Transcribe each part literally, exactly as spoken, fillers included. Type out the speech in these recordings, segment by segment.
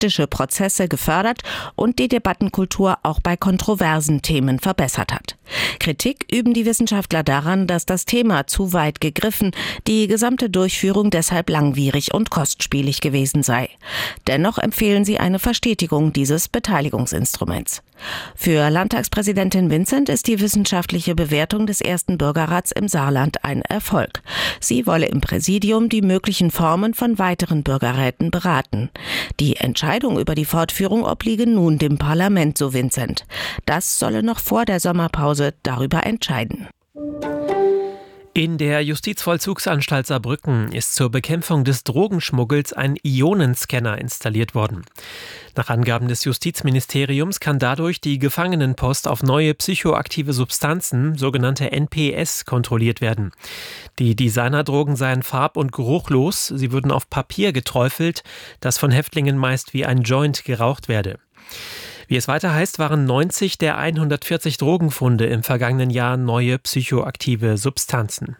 hektische Prozesse gefördert und die Debattenkultur auch bei kontroversen Themen verbessert hat. Kritik üben die Wissenschaftler daran, dass das Thema zu weit gegriffen, die gesamte Durchführung deshalb langwierig und kostspielig gewesen sei. Dennoch empfehlen sie eine Verstetigung dieses Beteiligungsinstruments. Für Landtagspräsidentin Vincent ist die wissenschaftliche Bewertung des ersten Bürgerrats im Saarland ein Erfolg. Sie wolle im Präsidium die möglichen Formen von weiteren Bürgerräten beraten. Die Entscheidung über die Fortführung obliege nun dem Parlament, so Vincent. Das solle noch vor der Sommerpause darüber entscheiden. In der Justizvollzugsanstalt Saarbrücken ist zur Bekämpfung des Drogenschmuggels ein Ionenscanner installiert worden. Nach Angaben des Justizministeriums kann dadurch die Gefangenenpost auf neue psychoaktive Substanzen, sogenannte N P S, kontrolliert werden. Die Designerdrogen seien farb- und geruchlos, sie würden auf Papier geträufelt, das von Häftlingen meist wie ein Joint geraucht werde. Wie es weiter heißt, waren neunzig der hundertvierzig Drogenfunde im vergangenen Jahr neue psychoaktive Substanzen.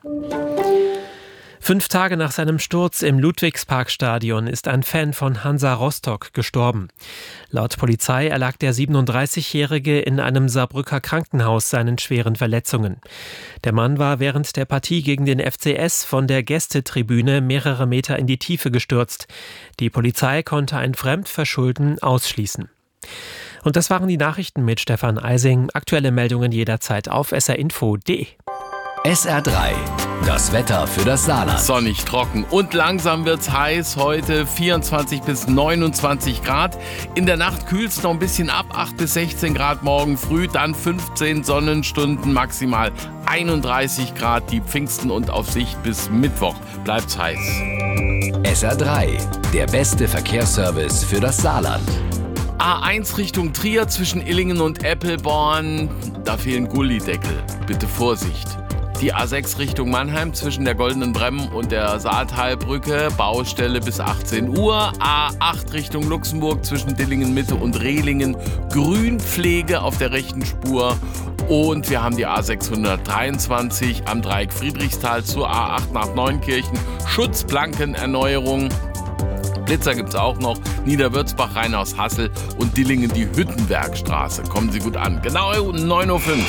Fünf Tage nach seinem Sturz im Ludwigsparkstadion ist ein Fan von Hansa Rostock gestorben. Laut Polizei erlag der siebenunddreißigjährige in einem Saarbrücker Krankenhaus seinen schweren Verletzungen. Der Mann war während der Partie gegen den F C S von der Gästetribüne mehrere Meter in die Tiefe gestürzt. Die Polizei konnte ein Fremdverschulden ausschließen. Und das waren die Nachrichten mit Stefan Eising. Aktuelle Meldungen jederzeit auf s r info punkt d e. S R drei, das Wetter für das Saarland. Sonnig, trocken und langsam wird's heiß. Heute vierundzwanzig bis neunundzwanzig Grad. In der Nacht kühlt's noch ein bisschen ab, acht bis sechzehn Grad morgen früh. Dann fünfzehn Sonnenstunden, maximal einunddreißig Grad. Die Pfingsten und auf Sicht bis Mittwoch bleibt's heiß. S R drei, der beste Verkehrsservice für das Saarland. A eins Richtung Trier zwischen Illingen und Eppelborn, da fehlen Gullideckel. Bitte Vorsicht. Die A sechs Richtung Mannheim zwischen der Goldenen Bremm und der Saartalbrücke, Baustelle bis achtzehn Uhr. A acht Richtung Luxemburg zwischen Dillingen Mitte und Rehlingen, Grünpflege auf der rechten Spur. Und wir haben die A sechshundertdreiundzwanzig am Dreieck Friedrichsthal zur A acht nach Neunkirchen, Schutzplankenerneuerung. Blitzer gibt's auch noch, Niederwürzbach rein aus Hassel und Dillingen die Hüttenbergstraße. Kommen Sie gut an. Genau neun Uhr fünf.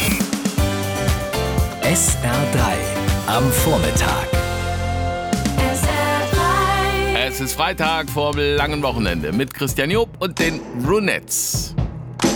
S R drei am Vormittag. S R drei. Es ist Freitag vor dem langen Wochenende mit Christian Job und den Brunettes.